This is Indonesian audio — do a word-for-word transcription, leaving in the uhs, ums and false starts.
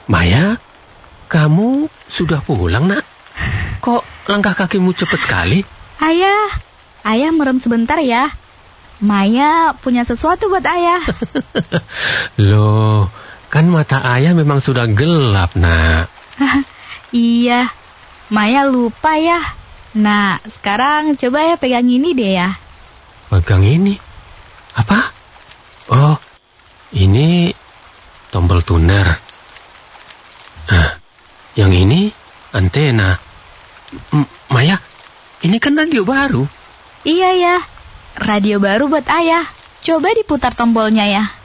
Maya, kamu sudah pulang, nak? Kok langkah kakimu cepat sekali? Ayah, ayah merem sebentar ya. Maya punya sesuatu buat ayah. Loh, kan mata ayah memang sudah gelap, nak. Iya, Maya lupa ya. Nah, sekarang coba ya pegang ini deh ya. Pegang ini? Apa? Oh, ini tombol tuner. Nah, yang ini antena. M- Maya, ini kan radio baru. Iya ya, radio baru buat ayah. Coba diputar tombolnya ya.